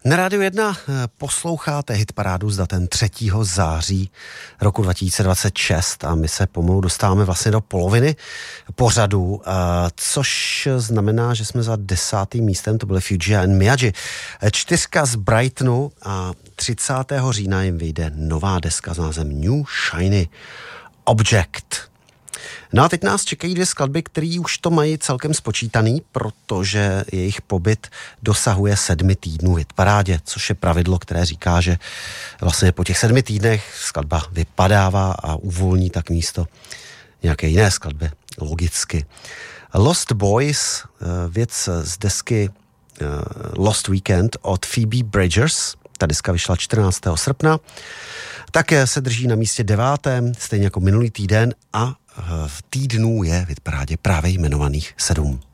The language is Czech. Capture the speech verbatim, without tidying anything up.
Na Rádiu jedna posloucháte hitparádu s datem třetího září roku dva tisíce dvacet šest a my se pomalu dostáváme vlastně do poloviny pořadu, což znamená, že jsme za desátým místem, to byly Fuji and Miyagi. Čtyřka z Brightonu a třicátého října jim vyjde nová deska s názvem New Shiny Object. No a teď nás čekají dvě skladby, které už to mají celkem spočítaný, protože jejich pobyt dosahuje sedmi týdnů v hitparádě, což je pravidlo, které říká, že vlastně po těch sedmi týdnech skladba vypadává a uvolní tak místo nějaké jiné skladby, logicky. Lost Boys, věc z desky Lost Weekend od Phoebe Bridgers, ta deska vyšla čtrnáctého srpna, také se drží na místě devátém, stejně jako minulý týden a v týdnů je v hitparádě právě jmenovaných sedm.